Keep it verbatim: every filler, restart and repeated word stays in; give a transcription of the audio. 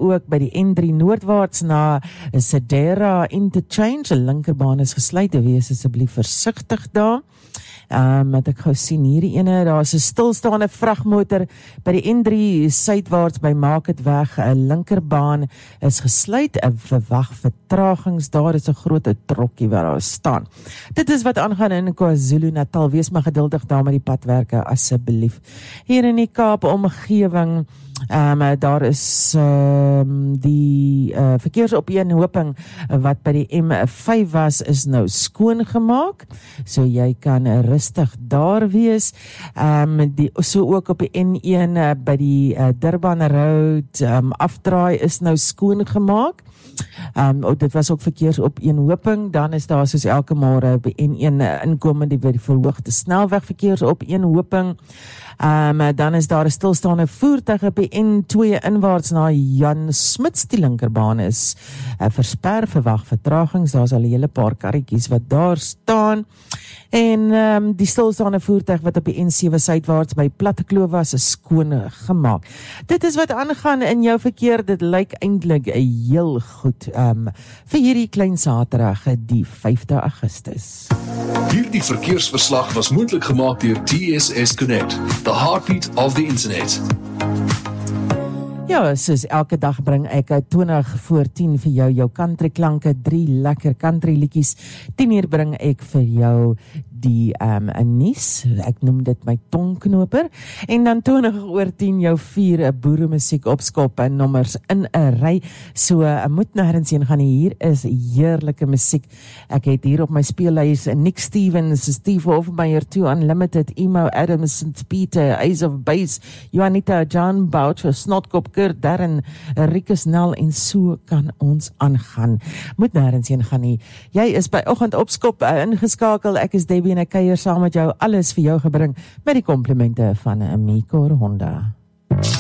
ook by die N drie noordwaarts na Sedera Interchange, 'n linkerbaan is gesluit, wees asseblief versigtig daar. Um, wat ek gou sien, hierdie ene, daar is 'n stilstaande vragmotor by die N drie suidwaarts by Marketweg, 'n linkerbaan is gesluit, 'n verwag vertragings, daar is 'n groot trokkie waar daar staan. Dit is wat aangaan in KwaZulu-Natal, wees maar geduldig daar met die padwerke asseblief. Hier in die Kaap omgewing, Um, daar is um, die uh, verkeersopeenhoping wat by die M vyf was, is nou skoongemaak, so jy kan uh, rustig daar wees. Um, die, so ook op die N een uh, by die uh, Durban Road um, afdraai is nou skoongemaak. Um, oh, dit was ook verkeersopeenhoping, dan is daar soos elke môre by N een uh, inkomende by die verhoogde snelweg verkeersopeenhoping. Um, dan is daar 'n stilstaande voertuig op die N twee inwaarts na Jan Smits, die linkerbaan is uh, versper, verwag vertragings, daar is al 'n hele paar karretjies wat daar staan. En um, die stilstaande voertuig wat op die N sewe suidwaarts by Plattekloof was, is skoon gemaak. Dit is wat aangaan in jou verkeer, dit lyk eintlik heel goed um, vir hierdie klein Saterdag, die vyfde Augustus. Hierdie verkeersverslag was moontlik gemaak deur T S S Connect, the heartbeat of the internet. Ja, soos elke dag bring ek twintig voor tien vir jou, jou country klanke, drie lekker country liedjies. tien uur bring ek vir jou die um, nuus, ek noem dit my tongknoper, en dan twintig oor tien jou vier boeremusiek opskop en nommers in 'n ry, so uh, moet nêrens heen gaan nie, hier is heerlike musiek. Ek het hier op my speellys Nick Stevens, Steve Hofmeyer, Two Unlimited, Emo Adams, Saint Peter, Ace of Base, Juanita, John Boucher, Snotkop, Kurt Darren, Rikus Nel, en so kan ons aangaan. Moet nêrens heen gaan nie. Jy is by Oggend Opskop uh, ingeskakel, ek is Debbie en ek kuier saam met jou, alles vir jou gebring met die komplimente van Amicor Honda.